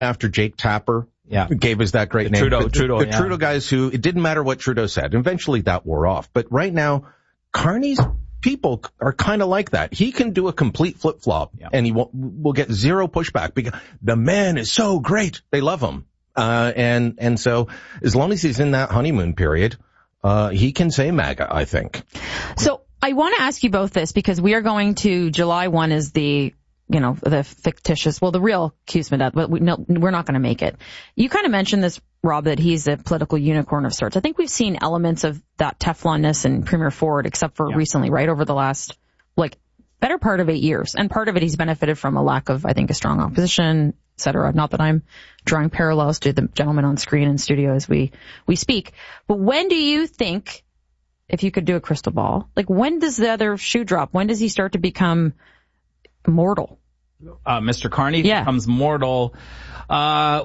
after Jake Tapper gave us that great name. Trudeau guys who, it didn't matter what Trudeau said. Eventually that wore off. But right now, Carney's people are kind of like that. He can do a complete flip-flop and he will get zero pushback because the man is so great. They love him. And so as long as he's in that honeymoon period, he can say MAGA, I think. So I want to ask you both this because we are going to July 1 is the fictitious, the real CUSMA death, but we're not going to make it. You kind of mentioned this, Rob, that he's a political unicorn of sorts. I think we've seen elements of that Teflonness in Premier Ford, except for recently, right, over the last, better part of 8 years. And part of it he's benefited from a lack of, I think, a strong opposition, et cetera. Not that I'm drawing parallels to the gentleman on screen in studio as we speak. But when do you think, if you could do a crystal ball, when does the other shoe drop? When does he start to become mortal? Mr. Carney becomes mortal. I'm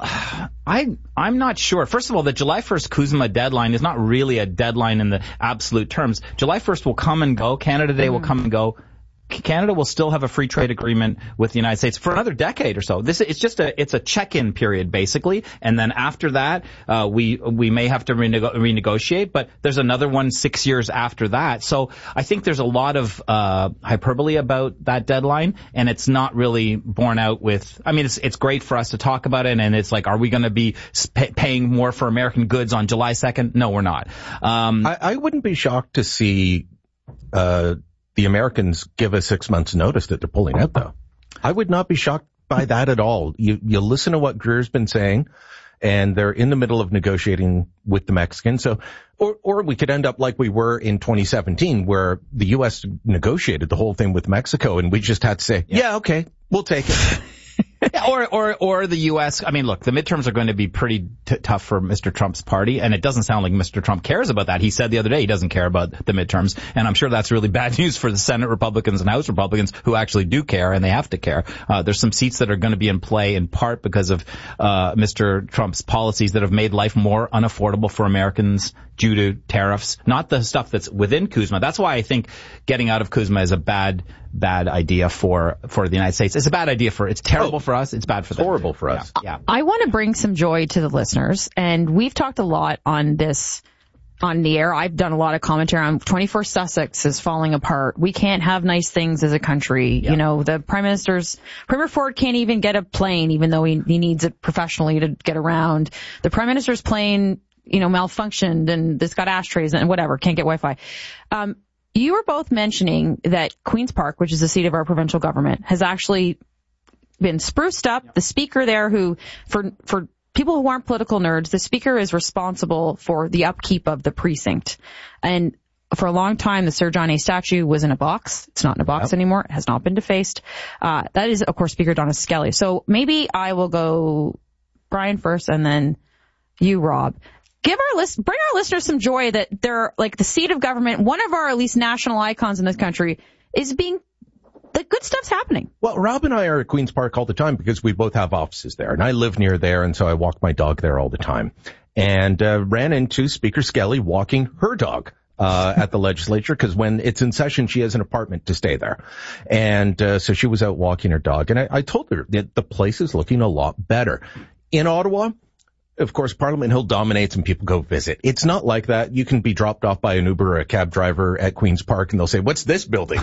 not sure. First of all, the July 1st CUSMA deadline is not really a deadline in the absolute terms. July 1st will come and go. Canada Day will come and go. Canada will still have a free trade agreement with the United States for another decade or so. It's a check-in period basically, and then after that, we may have to renegotiate. But there's another one 6 years after that. So I think there's a lot of hyperbole about that deadline, and it's not really borne out with. I mean, it's great for us to talk about it, and it's like, are we going to be paying more for American goods on July 2nd? No, we're not. I wouldn't be shocked to see the Americans give us 6 months notice that they're pulling out, though. I would not be shocked by that at all. You listen to what Greer's been saying, and they're in the middle of negotiating with the Mexicans. So, or we could end up like we were in 2017, where the U.S. negotiated the whole thing with Mexico, and we just had to say, okay, we'll take it. Or the U.S. I mean, look, the midterms are going to be pretty tough for Mr. Trump's party, and it doesn't sound like Mr. Trump cares about that. He said the other day he doesn't care about the midterms, and I'm sure that's really bad news for the Senate Republicans and House Republicans who actually do care, and they have to care. There's some seats that are going to be in play in part because of Mr. Trump's policies that have made life more unaffordable for Americans due to tariffs, not the stuff that's within CUSMA. That's why I think getting out of CUSMA is a bad idea for the United States. It's a bad idea it's terrible for us. It's bad for them. It's horrible for us. Yeah. I want to bring some joy to the listeners, and we've talked a lot on this on the air. I've done a lot of commentary on 21st Sussex is falling apart. We can't have nice things as a country. Yeah. The Premier Ford can't even get a plane, even though he needs it professionally to get around. The Prime Minister's plane, malfunctioned, and it's got ashtrays and whatever, can't get Wi-Fi. You were both mentioning that Queen's Park, which is the seat of our provincial government, has actually been spruced up. The speaker there, who, for people who aren't political nerds, the speaker is responsible for the upkeep of the precinct. And for a long time, the Sir John A. statue was in a box. It's not in a box anymore. It has not been defaced. That is, of course, Speaker Donna Skelly. So maybe I will go Brian first and then you, Rob. Bring our listeners some joy that they're the seat of government, one of our at least national icons in this country, is being, good stuff's happening. Well, Rob and I are at Queen's Park all the time because we both have offices there, and I live near there, and so I walk my dog there all the time. And ran into Speaker Skelly walking her dog at the legislature, because when it's in session, she has an apartment to stay there. And so she was out walking her dog, and I told her that the place is looking a lot better. In Ottawa, of course, Parliament Hill dominates and people go visit. It's not like that. You can be dropped off by an Uber or a cab driver at Queen's Park and they'll say, what's this building?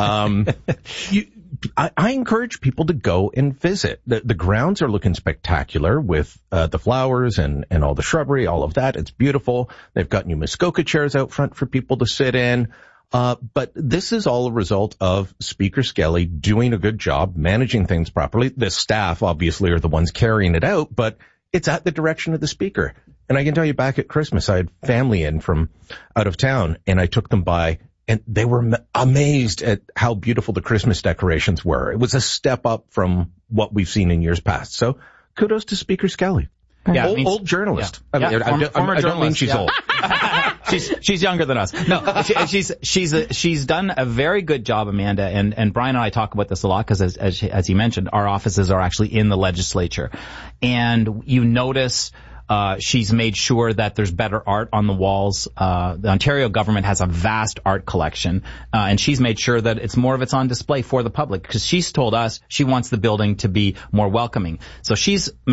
I encourage people to go and visit. The grounds are looking spectacular with the flowers and all the shrubbery, all of that. It's beautiful. They've got new Muskoka chairs out front for people to sit in. But this is all a result of Speaker Skelly doing a good job, managing things properly. The staff obviously are the ones carrying it out, but it's at the direction of the speaker. And I can tell you, back at Christmas, I had family in from out of town, and I took them by, and they were amazed at how beautiful the Christmas decorations were. It was a step up from what we've seen in years past. So kudos to Speaker Skelly. Yeah, old journalist. Yeah. I don't mean she's old. She's younger than us. No, she's done a very good job, Amanda, and Brian and I talk about this a lot because as he mentioned, our offices are actually in the legislature, and you notice She's made sure that there's better art on the walls. The Ontario government has a vast art collection, and she's made sure that it's on display for the public, because she's told us she wants the building to be more welcoming. So she's